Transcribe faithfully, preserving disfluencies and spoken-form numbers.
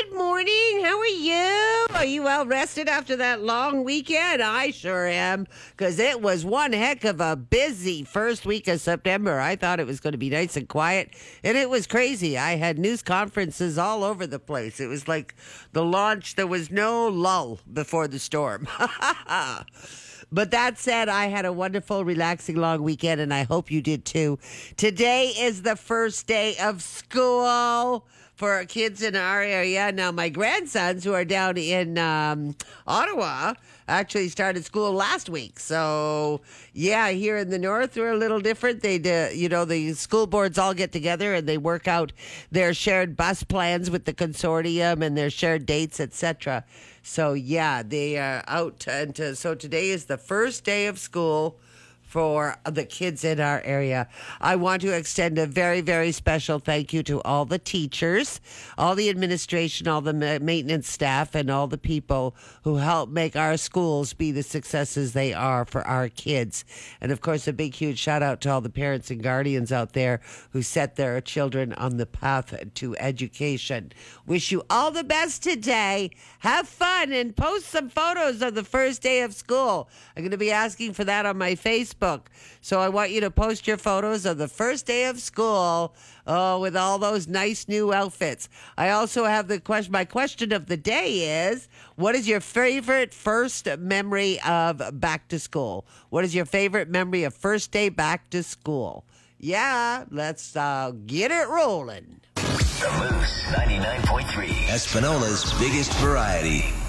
Good morning. How are you? Are you well rested after that long weekend? I sure am, because it was one heck of a busy first week of September. I thought it was going to be nice and quiet, and it was crazy. I had news conferences all over the place. It was like the launch. There was no lull before the storm. But that said, I had a wonderful, relaxing, long weekend, and I hope you did too. Today is the first day of school for our kids in our area. Now, my grandsons, who are down in um, Ottawa, actually started school last week. So, yeah, here in the north, we're a little different. They, do, you know, the school boards all get together and they work out their shared bus plans with the consortium and their shared dates, et cetera. So, yeah, they are out. And uh, so today is the first day of school for the kids in our area. I want to extend a very, very special thank you to all the teachers, all the administration, all the ma- maintenance staff, and all the people who help make our schools be the successes they are for our kids. And, of course, a big, huge shout out to all the parents and guardians out there who set their children on the path to education. Wish you all the best today. Have fun and post some photos of the first day of school. I'm going to be asking for that on my Facebook. So I want you to post your photos of the first day of school, oh, with all those nice new outfits. I also have the question. My question of the day is, what is your favorite first memory of back to school? What is your favorite memory of first day back to school? Yeah, let's uh, get it rolling. The Moose ninety-nine point three. Espinola's biggest variety.